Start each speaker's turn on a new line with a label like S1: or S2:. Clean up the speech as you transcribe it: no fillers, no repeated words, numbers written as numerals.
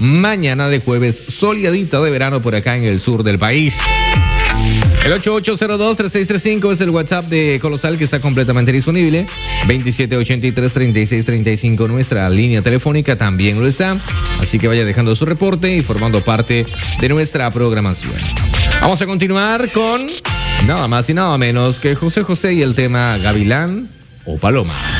S1: mañana de jueves soleadita de verano por acá en el sur del país. El 8802-3635 es el WhatsApp de Colosal que está completamente disponible. 2783-3635 nuestra línea telefónica también lo está. Así que vaya dejando su reporte y formando parte de nuestra programación. Vamos a continuar con nada más y nada menos que José José y el tema Gavilán o Paloma.